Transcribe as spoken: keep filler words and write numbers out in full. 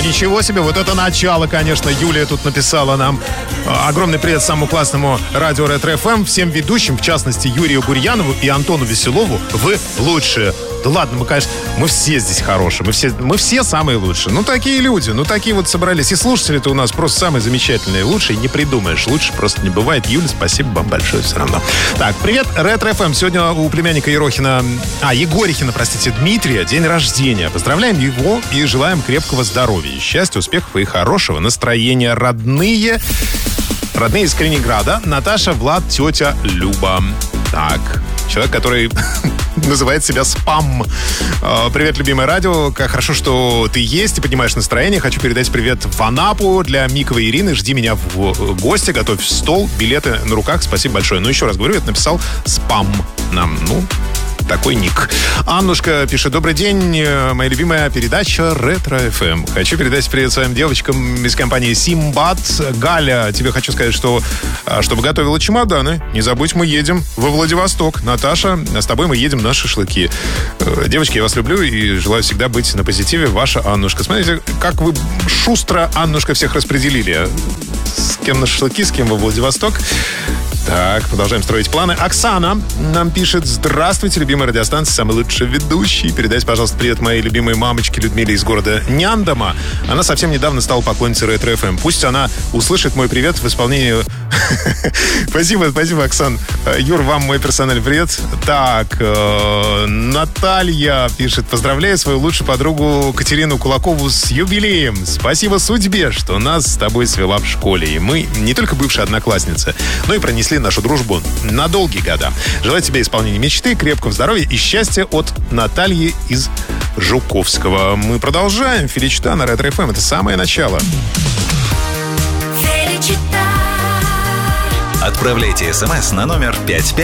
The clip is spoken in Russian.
ничего себе, вот это начало, конечно. Юлия тут написала нам. Огромный привет самому классному радио Ретро-эф эм, всем ведущим, в частности, Юрию Гурьянову и Антону Веселову. Вы лучшие. Да ладно, мы, конечно, мы все здесь хорошие, мы все, мы все самые лучшие. Ну, такие люди, ну, такие вот собрались. И слушатели-то у нас просто самые замечательные. Лучше не придумаешь, лучше просто не бывает. Юля, спасибо вам большое все равно. Так, привет, Ретро-эф эм. Сегодня у племянника Ерохина, а, Егорихина, простите, Дмитрия, день рождения. Поздравляем его и желаем крепкого здоровья, счастья, успехов и хорошего настроения. Родные, родные из Калининграда. Наташа, Влад, тетя Люба. Так, человек, который называет себя Спам. Привет, любимое радио. Как хорошо, что ты есть и поднимаешь настроение. Хочу передать привет в Анапу для Миковой Ирины. Жди меня в гости, готовь стол, билеты на руках. Спасибо большое. Но еще раз говорю, это написал Спам нам. Ну, такой ник. Аннушка пишет: добрый день, моя любимая передача Ретро-эф эм. Хочу передать привет своим девочкам из компании Симбат. Галя, тебе хочу сказать, что чтобы готовила чемоданы, не забудь, мы едем во Владивосток. Наташа, с тобой мы едем на шашлыки. Девочки, я вас люблю и желаю всегда быть на позитиве. Ваша Аннушка. Смотрите, как вы шустро, Аннушка, всех распределили. С кем на шашлыки, с кем во Владивосток. Так, продолжаем строить планы. Оксана нам пишет: здравствуйте, любимая радиостанция, самый лучший ведущий. Передайте, пожалуйста, привет моей любимой мамочке Людмиле из города Няндома. Она совсем недавно стала поклонницей Ретро-эф эм. Пусть она услышит мой привет в исполнении... Спасибо, спасибо, Оксан. Юр, вам мой персональный привет. Так, э, Наталья пишет: поздравляю свою лучшую подругу Катерину Кулакову с юбилеем. Спасибо судьбе, что нас с тобой свела в школе. И мы не только бывшие одноклассницы, но и пронесли нашу дружбу на долгие года. Желаю тебе исполнения мечты, крепкого здоровья и счастья от Натальи из Жуковского. Мы продолжаем. Феличита на Ретро-эф эм. Это самое начало. Отправляйте смс на номер пять пять